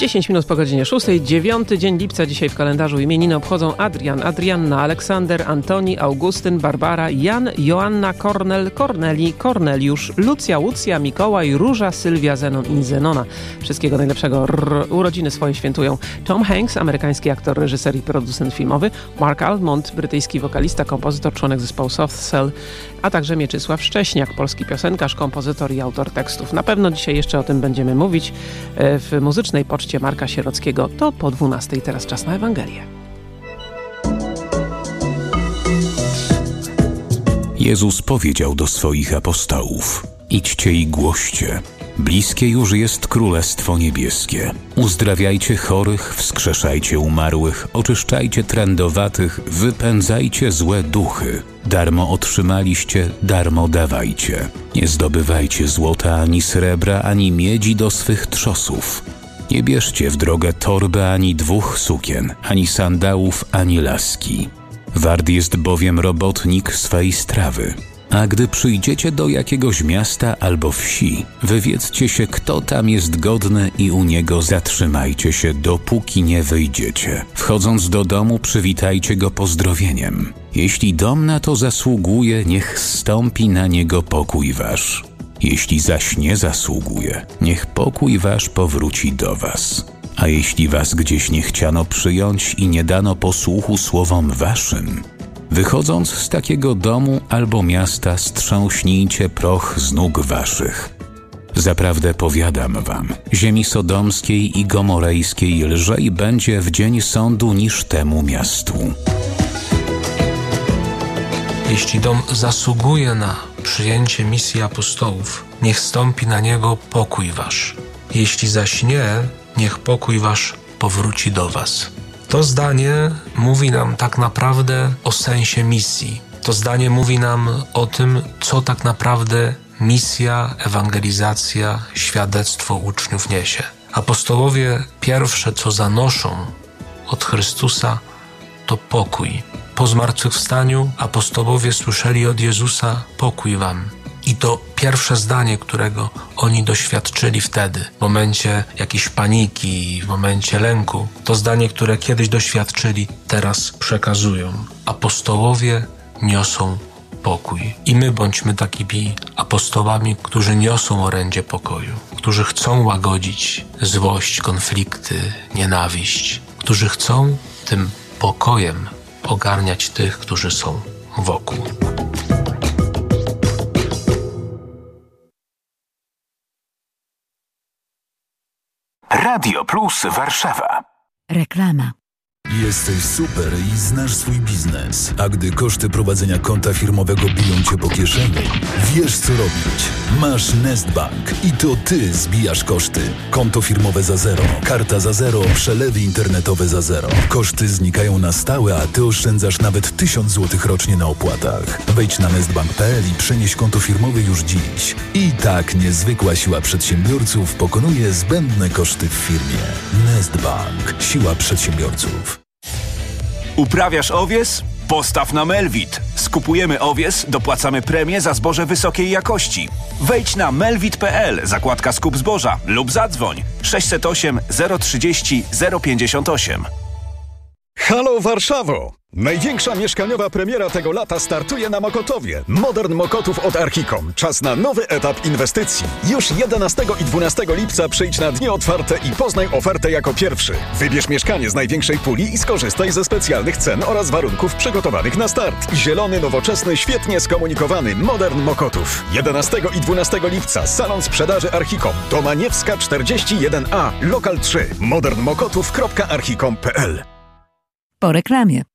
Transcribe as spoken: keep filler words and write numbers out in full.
dziesięć minut po godzinie szóstej, dziewiąty dzień lipca. Dzisiaj w kalendarzu imieniny obchodzą Adrian, Adrianna, Aleksander, Antoni, Augustyn, Barbara, Jan, Joanna, Kornel, Korneli, Korneliusz, Lucja, Łucja, Mikołaj, Róża, Sylwia, Zenon i Zenona. Wszystkiego najlepszego. Rrr, urodziny swoje świętują Tom Hanks, amerykański aktor, reżyser i producent filmowy, Mark Almond, brytyjski wokalista, kompozytor, członek zespołu Soft Cell, a także Mieczysław Szcześniak, polski piosenkarz, kompozytor i autor tekstów. Na pewno dzisiaj jeszcze o tym będziemy mówić w muzycznej poczcie Marka Sierockiego. To po dwunastej, teraz czas na Ewangelię. Jezus powiedział do swoich apostołów: idźcie i głoście. Bliskie już jest Królestwo Niebieskie. Uzdrawiajcie chorych, wskrzeszajcie umarłych, oczyszczajcie trędowatych, wypędzajcie złe duchy. Darmo otrzymaliście, darmo dawajcie. Nie zdobywajcie złota, ani srebra, ani miedzi do swych trzosów. Nie bierzcie w drogę torby, ani dwóch sukien, ani sandałów, ani laski. Wart jest bowiem robotnik swej strawy. A gdy przyjdziecie do jakiegoś miasta albo wsi, wywiedzcie się, kto tam jest godny i u niego zatrzymajcie się, dopóki nie wyjdziecie. Wchodząc do domu, przywitajcie go pozdrowieniem. Jeśli dom na to zasługuje, niech zstąpi na niego pokój wasz. Jeśli zaś nie zasługuje, niech pokój wasz powróci do was. A jeśli was gdzieś nie chciano przyjąć i nie dano posłuchu słowom waszym, wychodząc z takiego domu albo miasta, strząśnijcie proch z nóg waszych. Zaprawdę powiadam wam, ziemi sodomskiej i gomorejskiej lżej będzie w dzień sądu niż temu miastu. Jeśli dom zasługuje na przyjęcie misji apostołów, niech stąpi na niego pokój wasz. Jeśli zaś nie, niech pokój wasz powróci do was. To zdanie mówi nam tak naprawdę o sensie misji. To zdanie mówi nam o tym, co tak naprawdę misja, ewangelizacja, świadectwo uczniów niesie. Apostołowie pierwsze, co zanoszą od Chrystusa, to pokój. Po zmartwychwstaniu apostołowie słyszeli od Jezusa: pokój wam. I to pierwsze zdanie, którego oni doświadczyli wtedy, w momencie jakiejś paniki, w momencie lęku, to zdanie, które kiedyś doświadczyli, teraz przekazują. Apostołowie niosą pokój. I my bądźmy takimi apostołami, którzy niosą orędzie pokoju, którzy chcą łagodzić złość, konflikty, nienawiść, którzy chcą tym pokojem ogarniać tych, którzy są wokół. Radio Plus Warszawa. Reklama. Jesteś super i znasz swój biznes, a gdy koszty prowadzenia konta firmowego biją cię po kieszeni, wiesz co robić. Masz Nestbank i to ty zbijasz koszty. Konto firmowe za zero, karta za zero, przelewy internetowe za zero. Koszty znikają na stałe, a ty oszczędzasz nawet tysiąc złotych rocznie na opłatach. Wejdź na nestbank kropka p l i przenieś konto firmowe już dziś. I tak niezwykła siła przedsiębiorców pokonuje zbędne koszty w firmie. Nestbank. Siła przedsiębiorców. Uprawiasz owies? Postaw na Melvit. Skupujemy owies, dopłacamy premię za zboże wysokiej jakości. Wejdź na melvit kropka p l, zakładka skup zboża lub zadzwoń sześćset osiem zero trzydzieści zero pięćdziesiąt osiem. Halo Warszawo! Największa mieszkaniowa premiera tego lata startuje na Mokotowie. Modern Mokotów od Archicom. Czas na nowy etap inwestycji. Już jedenastego i dwunastego lipca przyjdź na dni otwarte i poznaj ofertę jako pierwszy. Wybierz mieszkanie z największej puli i skorzystaj ze specjalnych cen oraz warunków przygotowanych na start. Zielony, nowoczesny, świetnie skomunikowany Modern Mokotów. jedenastego i dwunastego lipca salon sprzedaży Archicom. Domaniewska czterdzieści jeden a, lokal trzy. modern mokotów kropka archicom kropka p l. Po reklamie.